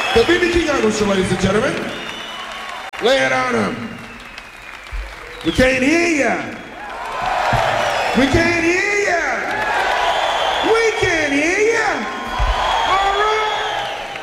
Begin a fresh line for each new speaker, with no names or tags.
The B.B. King Orchestra, ladies and gentlemen. Lay it on him. We can't hear ya. We can't hear